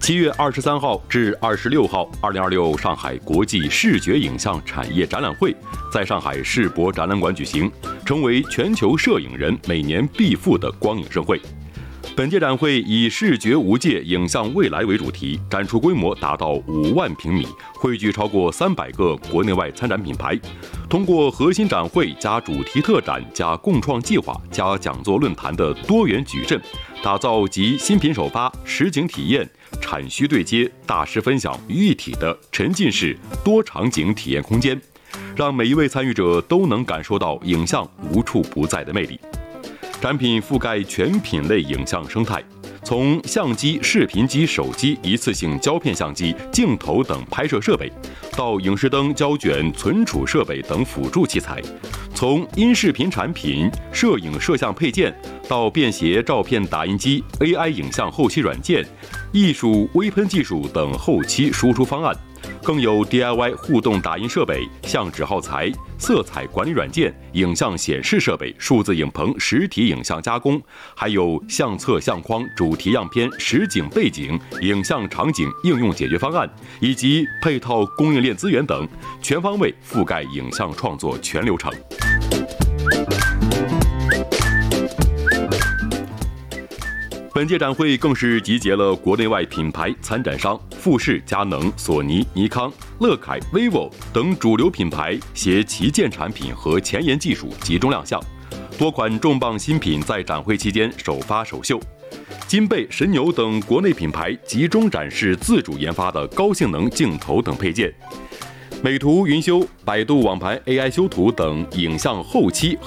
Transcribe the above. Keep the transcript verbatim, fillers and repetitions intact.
七月二十三号至二十六号，二零二六上海国际视觉影像产业展览会在上海世博展览馆举行，成为全球摄影人每年必赴的光影盛会。本届展会以"视觉无界，影像未来"为主题，展出规模达到五万平米，汇聚超过三百个国内外参展品牌。通过核心展会加主题特展加共创计划加讲座论坛的多元矩阵，打造集新品首发、实景体验、产需对接、大师分享于一体的沉浸式多场景体验空间，让每一位参与者都能感受到影像无处不在的魅力。展品覆盖全品类影像生态，从相机、视频机、手机、一次性胶片相机、镜头等拍摄设备，到影视灯、胶卷、存储设备等辅助器材；从音视频产品、摄影摄像配件，到便携照片打印机、A I 影像后期软件、艺术微喷技术等后期输出方案。更有 D I Y 互动打印设备、相纸耗材、色彩管理软件、影像显示设备、数字影棚、实体影像加工，还有相册、相框、主题样片、实景背景、影像场景应用解决方案，以及配套供应链资源等，全方位覆盖影像创作全流程。本届展会更是集结了国内外品牌参展商，富士、佳能、索尼、尼康、乐凯、vivo 等主流品牌携旗舰产品和前沿技术集中亮相，多款重磅新品在展会期间首发首秀。金贝、神牛等国内品牌集中展示自主研发的高性能镜头等配件。美图云修、百度网盘 A I 修图等影像后期